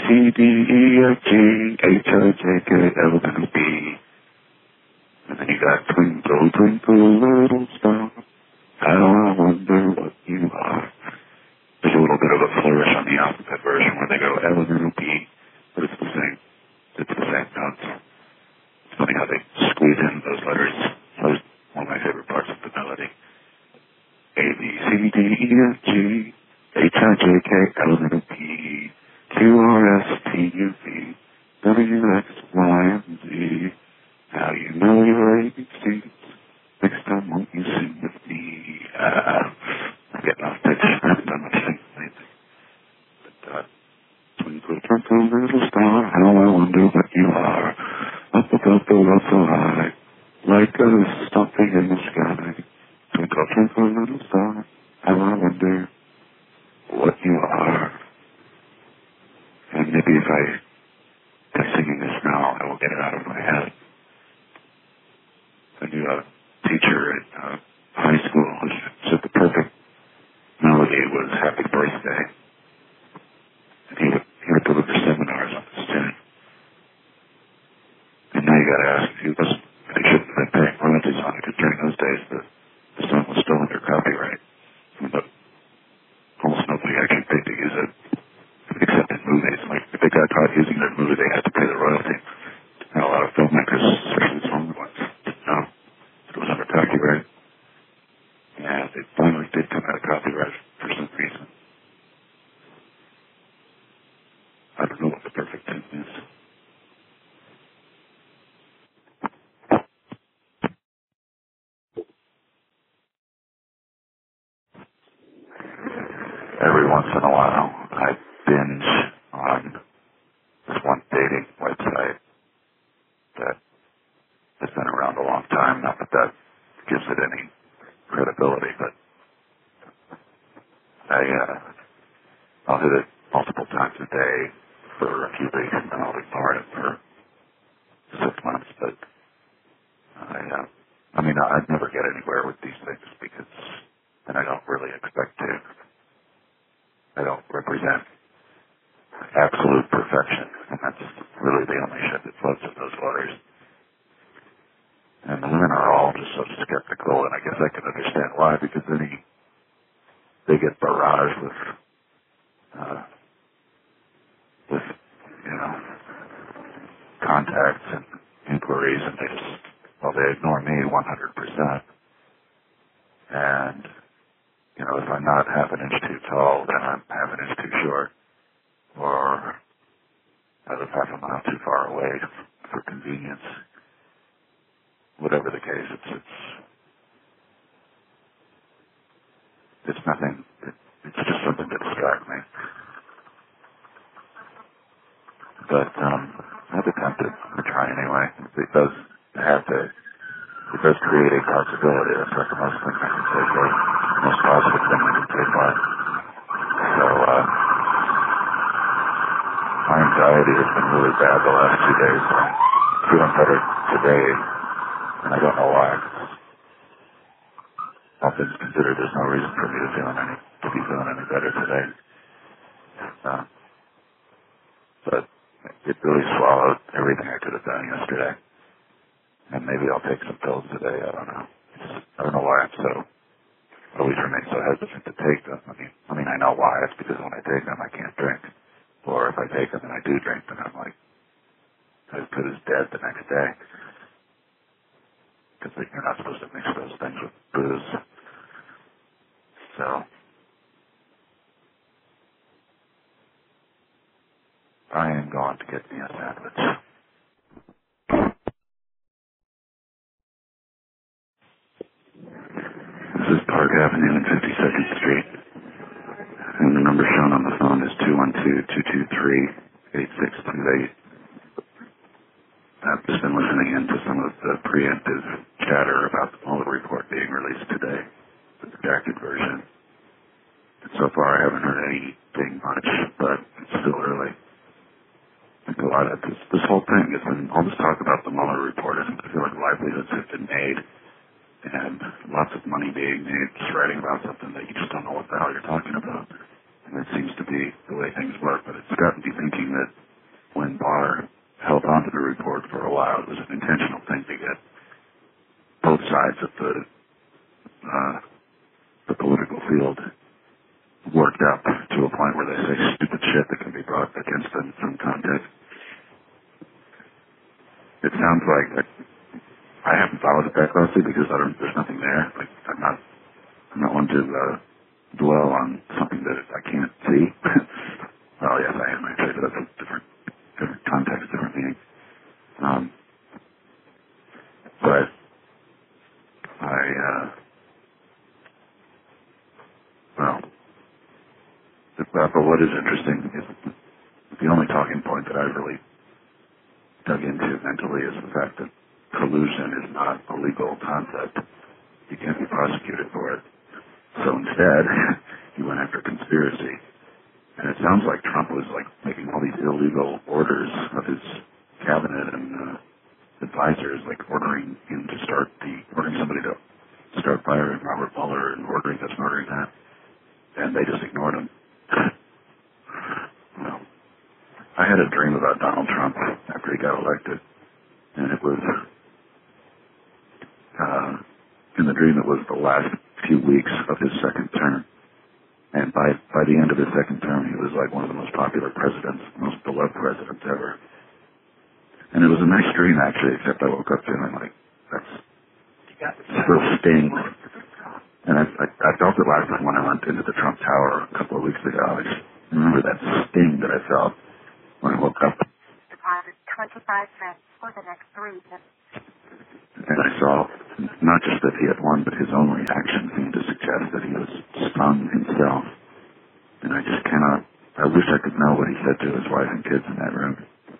C, D, E, F, G, H, I, J, K, L, M, N, O, P. And then you got twinkle, twinkle, little star, how I wonder what you are. There's a little bit of a flourish on the alphabet version where they go L and then P, but it's the same. It's the same notes. It's funny how they squeeze in those letters. That was one of my favorite parts of the melody. A, B, C, D, E, F, G, H, I, J, K, L, M, N, O, P, Q, R, S, T, U, V, W, X, Y, and Z. How you know your ABCs? Next time won't you sing with me? I'm getting off pitch. I haven't done much singing lately. But, twinkle, twinkle, little star, how I wonder what you are. Up above the world so high, like a something in the sky. Twinkle, twinkle, little star, how I wonder what you are. And maybe if by singing this now, I will get it out of my head. I knew a teacher at high school who said the perfect melody was Happy Birthday. And he would deliver seminars on this tune. And now you got to ask if they shouldn't have been paying royalties on it, because during those days the song was still under copyright. But almost nobody actually paid to use it, except in movies. Like if they got caught using it in a movie, they had to pay the royalty. And a lot of filmmakers, especially song ones, no, it was under copyright. And it finally did come out of copyright for some reason. I don't know what the perfect tune is. Every once in a while, I binge on this one dating website that has been around a long time. Not that that gives it any credibility, but I'll hit it multiple times a day for a few weeks, and then I'll ignore it for 6 months. But I'd never get anywhere with these things because, and I don't really expect to. I don't represent absolute perfection, and that's really the only shit that floats in those waters. And the women are all just so skeptical, and I guess I can understand why, because then they get barraged with contacts and inquiries, and they ignore me 100%. And if I'm not half an inch too tall, then I'm half an inch too short, or I live half a mile too far away for convenience. Whatever the case, it's nothing. It's just something to distract me. But I've attempted to try anyway. It does create a possibility. That's like the most thing I can say for the most positive thing I can say for it. So my anxiety has been really bad the last 2 days. I'm feeling better today, and I don't know why. All things considered, there's no reason for me to be feeling any better today. But it really swallowed everything I could have done yesterday. And maybe I'll take some pills today. I don't know. I don't know why I always remain so hesitant to take them. I mean, I know why. It's because when I take them, I can't drink. Or if I take them and I do drink, then I'm like as good as dead the next day. Because you're not supposed to mix those things with booze. So I am going to get me a sandwich. This is Park Avenue and 52nd Street. And the number shown on the phone is 212-223-8628. I've just been listening into some of the preemptive chatter about the Mueller report being released today, the redacted version. And so far I haven't heard anything much, but it's still early. I think a lot of this whole thing has been all this talk about the Mueller report. I feel like livelihoods have been made and lots of money being made just writing about something that you just don't know what the hell you're talking about. And it seems to be the way things work, but it's gotten me thinking that when Barr held onto the report for a while, it was an intentional thing to get both sides of the political field worked up to a point where they say stupid shit that can be brought against them in some context. It sounds like I haven't followed it that closely because there's nothing there. Like I'm not one to dwell on something that I can't see. Well, yes, I am actually, but that's a different context, different meaning. But but what is interesting is the only talking point that I've really dug into mentally is the fact that collusion is not a legal concept. You can't be prosecuted for it. So instead, he went after conspiracy. And it sounds like Trump was like making all these illegal orders of his cabinet and advisors, like ordering somebody to start firing Robert Mueller and ordering this and ordering that. And they just ignored him. Well, I had a dream about Donald Trump after he got elected. And it was, in the dream, it was the last few weeks of his second term. And by the end of his second term, he was like one of the most popular presidents, most beloved presidents ever. And it was a nice dream, actually, except I woke up feeling like, that's a little sting. And I felt it last time when I went into the Trump Tower a couple of weeks ago. I just remember that sting that I felt when I woke up. Deposit 25 cents for the next 3 minutes. And I saw not just that he had won, but his own reaction seemed to suggest that he was stung himself. And I wish I could know what he said to his wife and kids in that room.